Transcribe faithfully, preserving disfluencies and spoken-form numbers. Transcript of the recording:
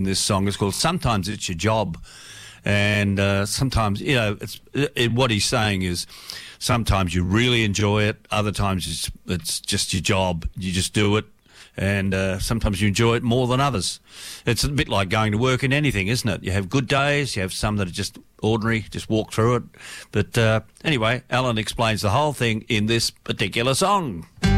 This song is called Sometimes It's Your Job. And uh, sometimes, you know, it's, it, what he's saying is sometimes you really enjoy it. Other times it's, it's just your job. You just do it. And uh, sometimes you enjoy it more than others. It's a bit like going to work in anything, isn't it? You have good days. You have some that are just ordinary, just walk through it. But uh, anyway, Alan explains the whole thing in this particular song.